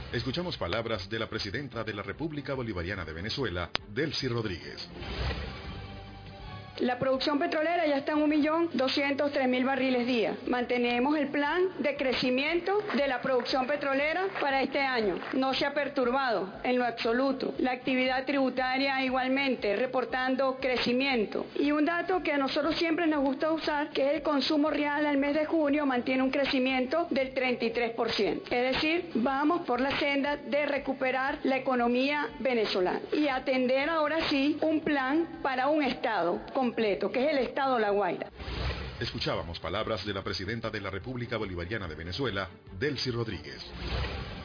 Escuchamos palabras de la presidenta de la República Bolivariana de Venezuela, Delcy Rodríguez. La producción petrolera ya está en 1.203.000 barriles día. Mantenemos el plan de crecimiento de la producción petrolera para este año. No se ha perturbado en lo absoluto. La actividad tributaria igualmente, reportando crecimiento. Y un dato que a nosotros siempre nos gusta usar, que es el consumo real al mes de junio, mantiene un crecimiento del 33%. Es decir, vamos por la senda de recuperar la economía venezolana y atender ahora sí un plan para un Estado completo, que es el Estado La Guaira. Escuchábamos palabras de la presidenta de la República Bolivariana de Venezuela, Delcy Rodríguez.